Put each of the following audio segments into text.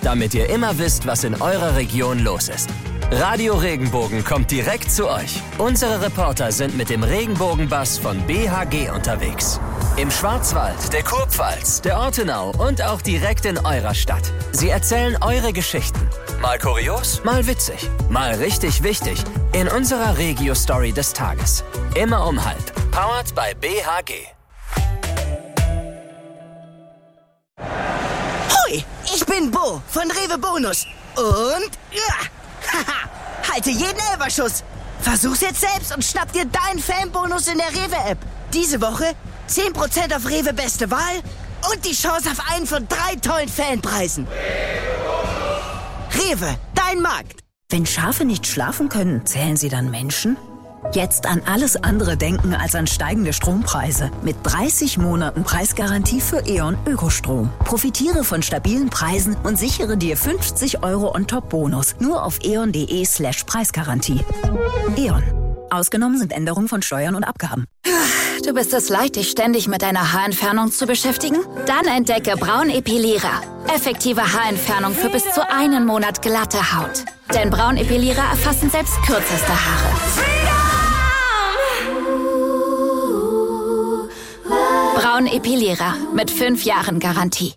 damit ihr immer wisst, was in eurer Region los ist. Radio Regenbogen kommt direkt zu euch. Unsere Reporter sind mit dem Regenbogenbus von BHG unterwegs. Im Schwarzwald, der Kurpfalz, der Ortenau und auch direkt in eurer Stadt. Sie erzählen eure Geschichten. Mal kurios, mal witzig, mal richtig wichtig. In unserer Regio-Story des Tages. Immer um 12:30. Powered by BHG. Hoi, ich bin Bo von Rewe Bonus. Und halte jeden Elferschuss. Versuch's jetzt selbst und schnapp dir deinen Fanbonus in der Rewe-App. Diese Woche 10% auf Rewe Beste Wahl und die Chance auf einen von 3 tollen Fanpreisen. Rewe, dein Markt. Wenn Schafe nicht schlafen können, zählen sie dann Menschen? Jetzt an alles andere denken als an steigende Strompreise. Mit 30 Monaten Preisgarantie für E.ON Ökostrom. Profitiere von stabilen Preisen und sichere dir 50 € on-top-Bonus. Nur auf eon.de/Preisgarantie. E.ON. Ausgenommen sind Änderungen von Steuern und Abgaben. Du bist es leid, dich ständig mit deiner Haarentfernung zu beschäftigen? Dann entdecke Braun Epilierer. Effektive Haarentfernung für bis zu 1 Monat glatte Haut. Denn Braun Epilierer erfassen selbst kürzeste Haare. Braun Epilierer mit 5 Jahren Garantie.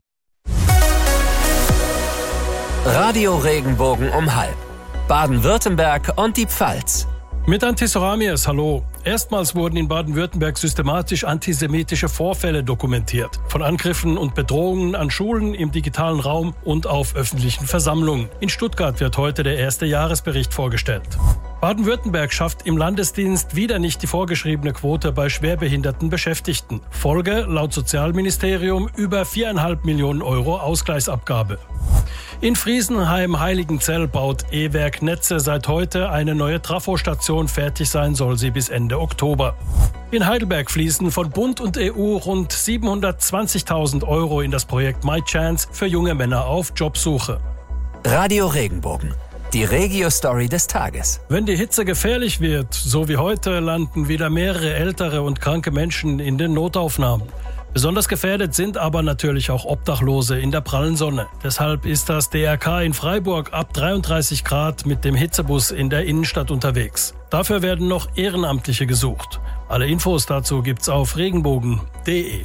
Radio Regenbogen um 12:30. Baden-Württemberg und die Pfalz. Mit Antisoramies, hallo. Erstmals wurden in Baden-Württemberg systematisch antisemitische Vorfälle dokumentiert. Von Angriffen und Bedrohungen an Schulen, im digitalen Raum und auf öffentlichen Versammlungen. In Stuttgart wird heute der erste Jahresbericht vorgestellt. Baden-Württemberg schafft im Landesdienst wieder nicht die vorgeschriebene Quote bei schwerbehinderten Beschäftigten. Folge, laut Sozialministerium, über 4,5 Millionen € Ausgleichsabgabe. In Friesenheim-Heiligenzell baut E-Werk Netze seit heute eine neue Trafostation. Fertig sein soll sie bis Ende Oktober. In Heidelberg fließen von Bund und EU rund 720.000 € in das Projekt My Chance für junge Männer auf Jobsuche. Radio Regenbogen. Die Regio-Story des Tages. Wenn die Hitze gefährlich wird, so wie heute, landen wieder mehrere ältere und kranke Menschen in den Notaufnahmen. Besonders gefährdet sind aber natürlich auch Obdachlose in der prallen Sonne. Deshalb ist das DRK in Freiburg ab 33 Grad mit dem Hitzebus in der Innenstadt unterwegs. Dafür werden noch Ehrenamtliche gesucht. Alle Infos dazu gibt's auf regenbogen.de.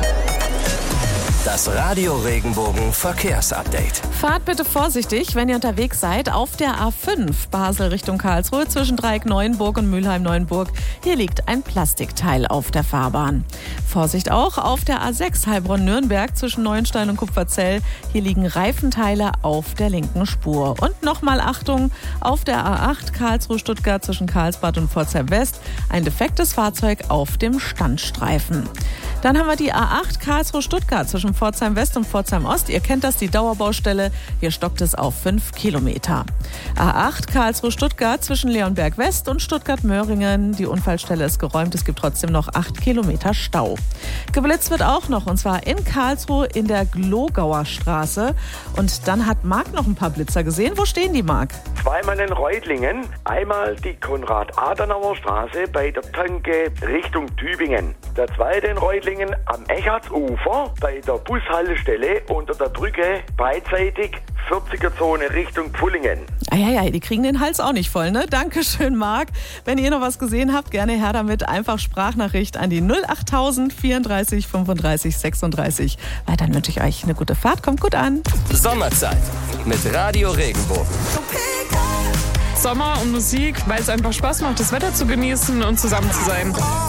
Das Radio Regenbogen Verkehrsupdate. Fahrt bitte vorsichtig, wenn ihr unterwegs seid, auf der A5 Basel Richtung Karlsruhe zwischen Dreieck Neuenburg und Mülheim-Neuenburg. Hier liegt ein Plastikteil auf der Fahrbahn. Vorsicht auch auf der A6 Heilbronn-Nürnberg zwischen Neuenstein und Kupferzell. Hier liegen Reifenteile auf der linken Spur. Und nochmal Achtung, auf der A8 Karlsruhe-Stuttgart zwischen Karlsbad und Pforzheim West ein defektes Fahrzeug auf dem Standstreifen. Dann haben wir die A8 Karlsruhe-Stuttgart zwischen Pforzheim West und Pforzheim Ost. Ihr kennt das, die Dauerbaustelle. Hier stockt es auf 5 Kilometer. A8 Karlsruhe-Stuttgart zwischen Leonberg West und Stuttgart-Möhringen. Die Unfallstelle ist geräumt. Es gibt trotzdem noch 8 Kilometer Stau. Geblitzt wird auch noch, und zwar in Karlsruhe in der Glogauer Straße. Und dann hat Marc noch ein paar Blitzer gesehen. Wo stehen die, Marc? Zweimal in Reutlingen. Einmal die Konrad-Adenauer-Straße bei der Tanke Richtung Tübingen. Der zweite in Reutlingen am Echartsufer bei der Bushaltestelle unter der Brücke beidseitig 40er-Zone Richtung Pfullingen. Ja, die kriegen den Hals auch nicht voll, ne? Dankeschön, Marc. Wenn ihr noch was gesehen habt, gerne her damit. Einfach Sprachnachricht an die 08000 34 35 36. Weiterhin wünsche ich euch eine gute Fahrt. Kommt gut an. Sommerzeit mit Radio Regenbogen. Sommer und Musik, weil es einfach Spaß macht, das Wetter zu genießen und zusammen zu sein.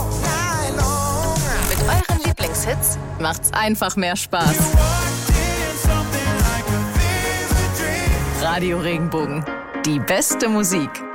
Mit euren Lieblingshits macht's einfach mehr Spaß. Radio Regenbogen. Die beste Musik.